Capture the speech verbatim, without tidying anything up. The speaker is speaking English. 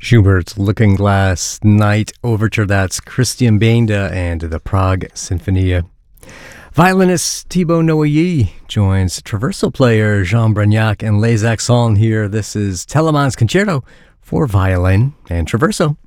Schubert's Looking Glass Night Overture. That's Christian Benda and the Prague Sinfonia. Violinist Thibaut Noilly joins traversal player Jean Brignac and Les Accents here. This is Telemann's Concerto for violin and traverso.